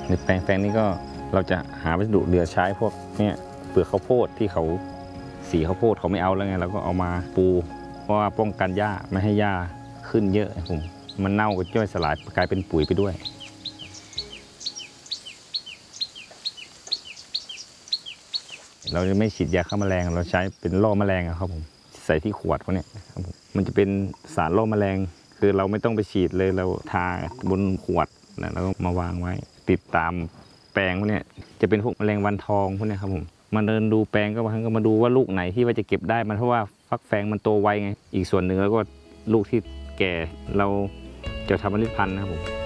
ในแปลงนี้ก็เราจะหาวัสดุเหลือใช้พวกเนี่ยเปลือกข้าวโพดที่เขาสีข้าวโพดเขาไม่เอาแล้วไงเราก็เอามาปูเพราะว่าป้องกันหญ้าไม่ให้หญ้าขึ้นเยอะผมมันเน่าก็ย่อยสลายกลายเป็นปุ๋ยไปด้วยเราจะไม่ฉีดยาฆ่าแมลงเราใช้เป็นล่อแมลงครับผมใส่ที่ขวดพวกนี้ครับผมมันจะเป็นสารล่อแมลงคือเราไม่ต้องไปฉีดเลยเราทาบนขวดแล้วเราก็มาวางไว้ติดตามแปลงพวกนี้จะเป็นพวกแมลงวันทองพวกนี้ครับผมมาเดินดูแปลงก็บางครั้งก็มาดูว่าลูกไหนที่ว่าจะเก็บได้มันเพราะว่าฟักแฟงมันโตไวไงอีกส่วนหนึ่งแล้วก็ลูกที่แก่เราจะทำเมล็ดพันธุ์นะครับผม